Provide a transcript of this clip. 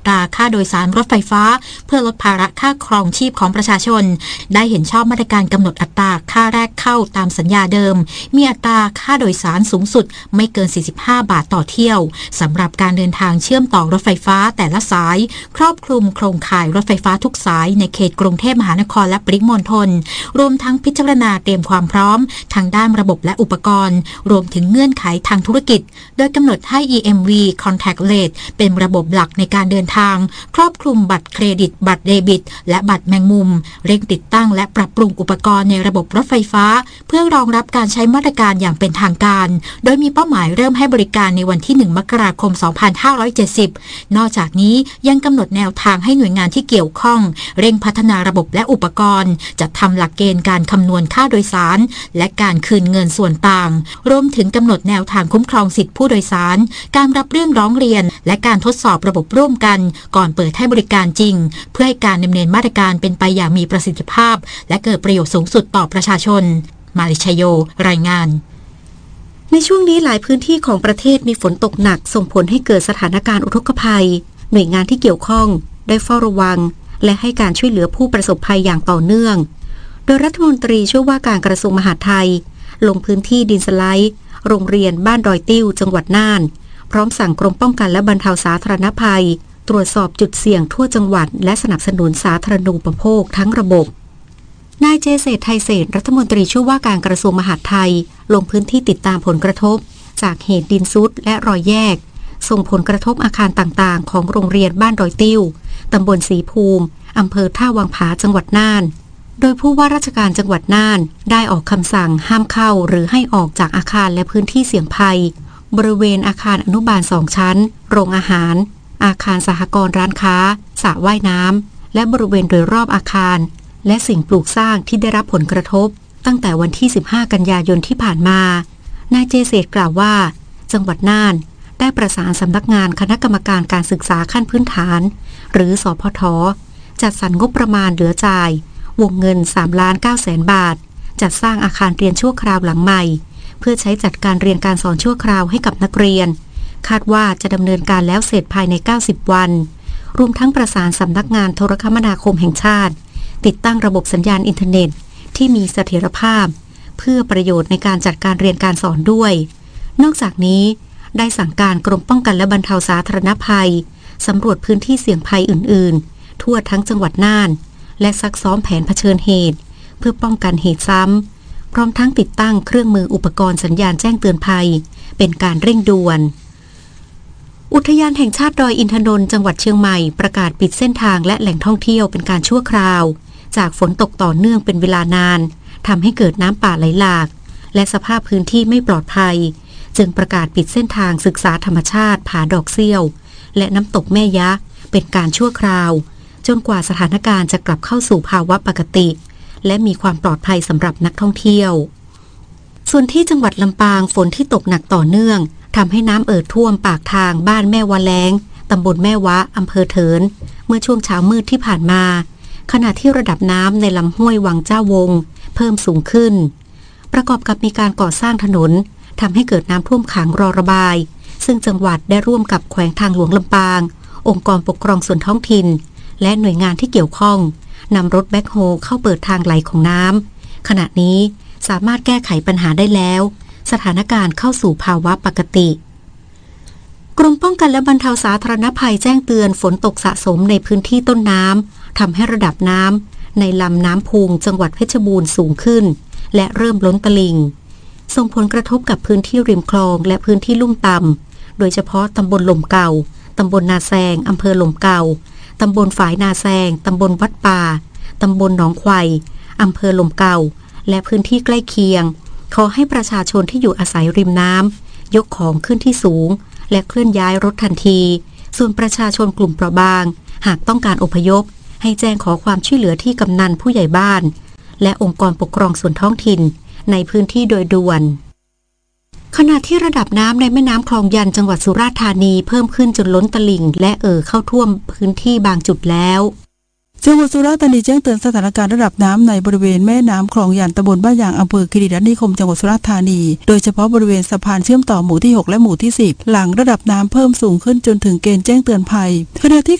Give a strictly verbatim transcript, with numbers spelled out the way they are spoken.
ตราค่าโดยสารรถไฟฟ้าเพื่อลดภาระค่าครองชีพของประชาชนได้เห็นชอบมาตรการกำหนดอัตราค่าแรกเข้าตามสัญญาเดิมมีอัตราค่าโดยสารสูงสุดไม่เกินสี่สิบห้าบาทต่อเที่ยวสำหรับการเดินทางเชื่อมต่อรถไฟฟ้าแต่ละสายครอบคลุมโครงข่ายรถไฟฟ้าทุกสายในเขตกรุงเทพมหานครและปริมณฑลรวมทั้งพิจารณาเตรียมความพร้อมทางด้านระบบและอุปกรณ์รวมถึงเงื่อนไขทางธุรกิจโดยกำหนดให้ อี เอ็ม วี Contact Rate เป็นระบบหลักในการเดินทางครอบคลุมบัตรเครดิตบัตรเดบิตและบัตรแมงมุมเร่งติดตั้งและปรับปรุงอุปกรณ์ในระบบรถไฟฟ้าเพื่อรองรับการใช้มาตรการอย่างเป็นทางการโดยมีเป้าหมายเริ่มให้บริการในวันที่หนึ่งมกราคมสองพันห้าร้อยเจ็ดสิบนอกจากนี้ยังกำหนดแนวทางให้หน่วยงานที่เกี่ยวข้องเร่งพัฒนาระบบและอุปกรณ์จัดทำหลักเกณฑ์การคำนวณค่าโดยสารและการคืนเงินส่วนต่างรวมถึงกำหนดแนวทางคุ้มครองสิทธิผู้โดยสารการรับเรื่องร้องเรียนและการทดสอบระบบร่วมกันก่อนเปิดให้บริการจริงเพื่อให้การดำเนินมาตรการเป็นไปอย่างมีประสิทธิภาพและเกิดประโยชน์สูงสุดต่อประชาชนมาลิชโยรายงานในช่วงนี้หลายพื้นที่ของประเทศมีฝนตกหนักส่งผลให้เกิดสถานการณ์อุทกภัยหน่วยงานที่เกี่ยวข้องได้เฝ้าระวังและให้การช่วยเหลือผู้ประสบภัยอย่างต่อเนื่องโดยรัฐมนตรีช่วยว่าการกระทรวงมหาดไทยลงพื้นที่ดินสไลด์โรงเรียนบ้านดอยติ้วจังหวัดน่านพร้อมสั่งกรมป้องกันและบรรเทาสาธารณภัยตรวจสอบจุดเสี่ยงทั่วจังหวัดและสนับสนุนสาธารณูปโภคทั้งระบบนายเจเศรษฐ์ไทยเศรษฐ์รัฐมนตรีช่วยว่าการกระทรวงมหาดไทยลงพื้นที่ติดตามผลกระทบจากเหตุดินซุดและรอยแยกส่งผลกระทบอาคารต่างๆของโรงเรียนบ้านดอยติ้วตำบลศรีภูมิอำเภอท่าวังผาจังหวัดน่านโดยผู้ว่าราชการจังหวัดน่านได้ออกคำสั่งห้ามเข้าหรือให้ออกจากอาคารและพื้นที่เสี่ยงภัยบริเวณอาคารอนุบาลสองชั้นโรงอาหารอาคารสหกรณ์ร้านค้าสระว่ายน้ำและบริเวณโดยรอบอาคารและสิ่งปลูกสร้างที่ได้รับผลกระทบตั้งแต่วันที่สิบห้ากันยายนที่ผ่านมานายเจเศรษฐ์กล่าวว่าจังหวัดน่านได้ประสานสำนักงานคณะกรรมการการศึกษาขั้นพื้นฐานหรือสพท.จัดสรรงบประมาณเหลือจ่ายวงเงิน สามล้านเก้าแสน บาทจัดสร้างอาคารเรียนชั่วคราวหลังใหม่เพื่อใช้จัดการเรียนการสอนชั่วคราวให้กับนักเรียนคาดว่าจะดำเนินการแล้วเสร็จภายในเก้าสิบวันรวมทั้งประสานสำนักงานโทรคมนาคมแห่งชาติติดตั้งระบบสัญญาณอินเทอร์เน็ตที่มีเสถียรภาพเพื่อประโยชน์ในการจัดการเรียนการสอนด้วยนอกจากนี้ได้สั่งการกรมป้องกันและบรรเทาสาธารณภัยสำรวจพื้นที่เสี่ยงภัยอื่นๆทั่วทั้งจังหวัดน่านและซักซ้อมแผนเผชิญเหตุเพื่อป้องกันเหตุซ้ำพร้อมทั้งติดตั้งเครื่องมืออุปกรณ์สัญญาณแจ้งเตือนภัยเป็นการเร่งด่วนอุทยานแห่งชาติดอยอินทนนท์จังหวัดเชียงใหม่ประกาศปิดเส้นทางและแหล่งท่องเที่ยวเป็นการชั่วคราวจากฝนตกต่อเนื่องเป็นเวลานานทำให้เกิดน้ำป่าไหลหลากและสภาพพื้นที่ไม่ปลอดภัยจึงประกาศปิดเส้นทางศึกษาธรรมชาติผาดอกเซี่ยวและน้ำตกแม่ยะเป็นการชั่วคราวจนกว่าสถานการณ์จะกลับเข้าสู่ภาวะปกติและมีความปลอดภัยสำหรับนักท่องเที่ยวส่วนที่จังหวัดลำปางฝนที่ตกหนักต่อเนื่องทำให้น้ำเอ่อท่วมปากทางบ้านแม่วะแล้งตำบลแม่วะอำเภอเถินเมื่อช่วงเช้ามืดที่ผ่านมาขณะที่ระดับน้ำในลำห้วยวังเจ้าวงเพิ่มสูงขึ้นประกอบกับมีการก่อสร้างถนนทำให้เกิดน้ำท่วมขังรอระบายซึ่งจังหวัดได้ร่วมกับแขวงทางหลวงลำปางองค์กรปกครองส่วนท้องถิ่นและหน่วยงานที่เกี่ยวข้องนำรถแบ็คโฮเข้าเปิดทางไหลของน้ำขณะนี้สามารถแก้ไขปัญหาได้แล้วสถานการณ์เข้าสู่ภาวะปกติกรมป้องกันและบรรเทาสาธารณภัยแจ้งเตือนฝนตกสะสมในพื้นที่ต้นน้ำทำให้ระดับน้ำในลำน้ำพุงจังหวัดเพชรบูรณ์สูงขึ้นและเริ่มล้นตลิ่งส่งผลกระทบกับพื้นที่ริมคลองและพื้นที่ลุ่มต่ำโดยเฉพาะตำบลหล่มเก่าตำบลนาแซงอำเภอหล่มเก่าตำบลฝายนาแซงตำบลวัดป่าตำบลหนองไข่อำเภอหล่มเก่าและพื้นที่ใกล้เคียงขอให้ประชาชนที่อยู่อาศัยริมน้ำยกของขึ้นที่สูงและเคลื่อนย้ายรถทันทีส่วนประชาชนกลุ่มเปราะบางหากต้องการอพยพให้แจ้งขอความช่วยเหลือที่กำนันผู้ใหญ่บ้านและองค์กรปกครองส่วนท้องถิ่นในพื้นที่โดยด่วนขณะที่ระดับน้ำในแม่น้ำคลองยันจังหวัดสุราษฎร์ธานีเพิ่มขึ้นจนล้นตลิ่งและเอ่อเข้าท่วมพื้นที่บางจุดแล้วจังหวัดสุราษฎร์ธานีแจ้งเตือนสถานการณ์ระดับน้ำในบริเวณแม่น้ำคลองยันตำบลบ้านยางอำเภอคีรีรัตน์นิคมจังหวัดสุราษฎร์ธานีโดยเฉพาะบริเวณสะพานเชื่อมต่อหมู่ที่หกและหมู่ที่สิบหลังระดับน้ำเพิ่มสูงขึ้นจนถึงเกณฑ์แจ้งเตือนภัยขณะที่